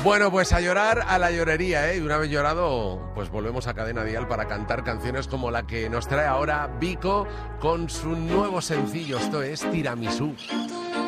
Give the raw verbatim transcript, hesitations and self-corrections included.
Bueno, pues a llorar a la llorería, ¿eh? Y una vez llorado, pues volvemos a Cadena Dial para cantar canciones como la que nos trae ahora Vico con su nuevo sencillo. Esto es Tiramisú.